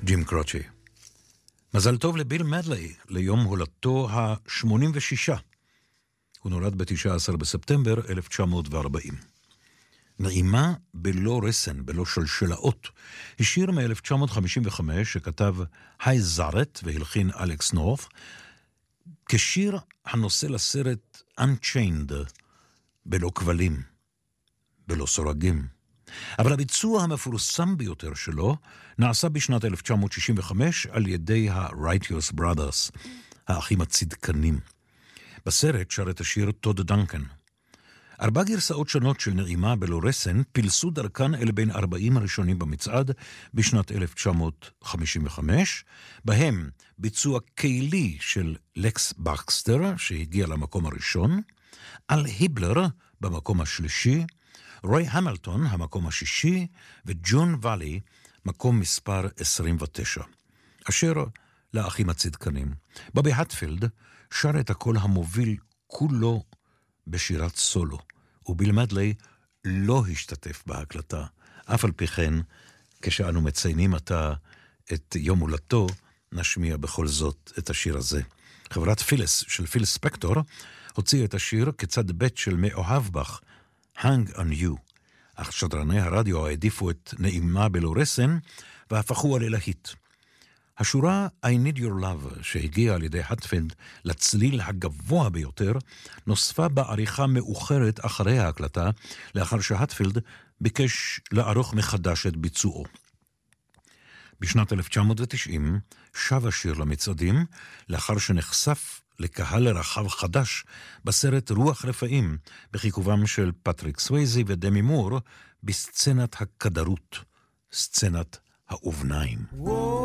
ג'ים קרוצ'י. מזל טוב לביל מדלי, ליום הולדתו ה-86. הוא נולד ב-19 בספטמבר 1940. נעימה בלא רסן, בלא שלשלאות, היא שיר מ-1955 שכתב היי זארט והלחין אלכס נורת' כשיר הנושא לסרט Unchained, בלא כבלים, בלא סורגים. אבל הביצוע המפורסם ביותר שלו נעשה בשנת 1965 על ידי ה-Righteous Brothers, האחים הצדקנים. בסרט שר את השיר טוד דנקן. 4 גרסאות שונות של נעימה בלא רסן פילסו דרכן אל בין 40 הראשונים במצעד בשנת 1955, בהם ביצוע קהילי של לקס בקסטר שהגיע למקום הראשון, אל היבלר במקום השלישי, רוי המילטון המקום השישי, וג'ון ואלי מקום מספר 29. אשר לאחים הצדקנים. בובי הטפילד שר את הקול המוביל כולו בשירת סולו, וביל מדלי לא השתתף בהקלטה. אף על פי כן, כשאנו מציינים את יום הולדתו, נשמיע בכל זאת את השיר הזה. חברת פילס של פיל ספקטור הוציאה את השיר כצד ב' של מאוהב בך, Hang on You, אך שדרני הרדיו העדיפו את נעימה בלא רסן והפכו עליה להיט. השורה I Need Your Love שהגיעה על ידי הטפילד לצליל הגבוה ביותר נוספה בעריכה מאוחרת אחרי ההקלטה, לאחר שהטפילד ביקש לערוך מחדש את ביצועו. בשנת 1990 שב השיר למצעדים לאחר שנחשף לקהל רחב חדש בסרט רוח רפאים בחיכובם של פטריק סווייזי ודמי מור בסצנת הכדרות, סצנת האובניים.